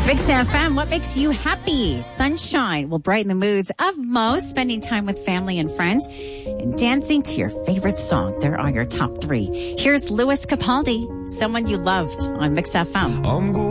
Mix FM, what makes you happy? Sunshine will brighten the moods of most, spending time with family and friends, and dancing to your favorite song. There are your top three. Here's Louis Capaldi, Someone You Loved on Mix FM.